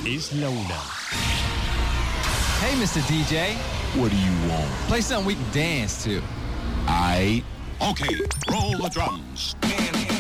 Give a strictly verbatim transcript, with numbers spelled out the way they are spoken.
Es la una. Hey, Mister D J. What do you want? Play something we can dance to. I. Okay, roll the drums. Hands